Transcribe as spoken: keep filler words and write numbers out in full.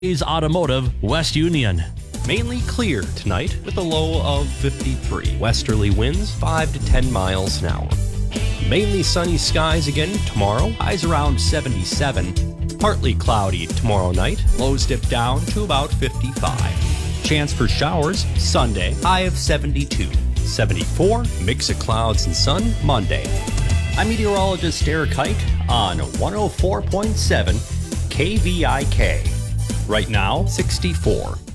Is Automotive, West Union. Mainly clear tonight with a low of fifty-three. Westerly winds five to ten miles an hour. Mainly sunny skies again tomorrow. Highs around seventy-seven. Partly cloudy tomorrow night. Lows dip down to about fifty-five. Chance for showers Sunday. High of seventy-two. seventy-four. Mix of clouds and sun Monday. I'm meteorologist Eric Hite on one oh four point seven K V I K. Right now, sixty-four.